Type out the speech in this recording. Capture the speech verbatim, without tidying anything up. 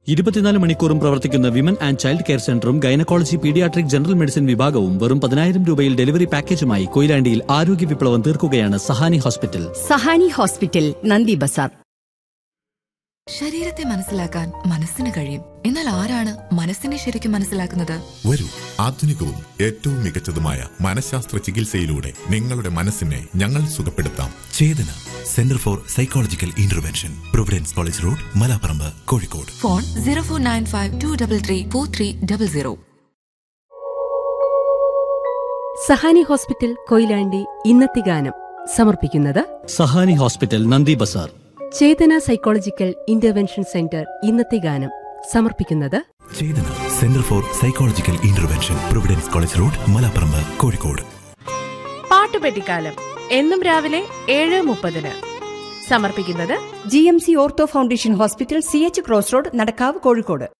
ഇരുപത്തിനാല് മണിക്കൂറും പ്രവർത്തിക്കുന്ന വിമൻ ആൻഡ് ചൈൽഡ് കെയർ സെന്ററും ഗൈനക്കോളജി പീഡിയാട്രിക് ജനറൽ മെഡിസിൻ വിഭാഗവും വെറും പതിനായിരം രൂപയിൽ ഡെലിവറി പാക്കേജുമായി കൊയിലാണ്ടിയിൽ ആരോഗ്യ വിപ്ലവം തീർക്കുകയാണ് സഹാനി ഹോസ്പിറ്റൽ. സഹാനി ഹോസ്പിറ്റൽ, നന്ദി ബസാർ. ശരീരത്തെ മനസ്സിലാക്കാൻ മനസ്സിന് കഴിയും. എന്നാൽ ആരാണ് മനസ്സിനെ ശരിക്കും മനസ്സിലാക്കുന്നത്? വരൂ, ആധുനികവും ഏറ്റവും മികച്ചതുമായ മനഃശാസ്ത്ര ചികിത്സയിലൂടെ നിങ്ങളുടെ മനസ്സിനെ ഞങ്ങൾ സുഖപ്പെടുത്താം. ചേതന centre for psychological intervention, Providence college road, Malaparamba, Kozhikode. Phone zero four nine five to double three four three double zero. Sahani hospital Koyilandy ഇന്നത്തെ ഗാനം സമർപ്പിക്കുന്നത് സഹാനി ഹോസ്പിറ്റൽ, നന്ദി ബസാർ. ചേതന സൈക്കോളജിക്കൽ ഇന്റർവെൻഷൻ സെന്റർ ഇന്നത്തെ ഗാനം സമർപ്പിക്കുന്നത് ചേതന centre for psychological intervention, Providence college road, Malaparamba, Kozhikode. പാട്ടുപെട്ടിക്കാലം എന്നും രാവിലെ ഏഴ് മുപ്പതിന് സമർപ്പിക്കുന്നത് G M C ortho foundation hospital, C H cross road, Nadakkavu, Kozhikode.